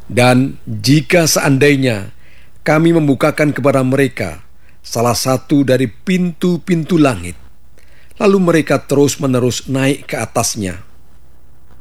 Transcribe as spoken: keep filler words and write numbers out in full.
Dan jika seandainya kami membukakan kepada mereka salah satu dari pintu-pintu langit, lalu mereka terus-menerus naik ke atasnya,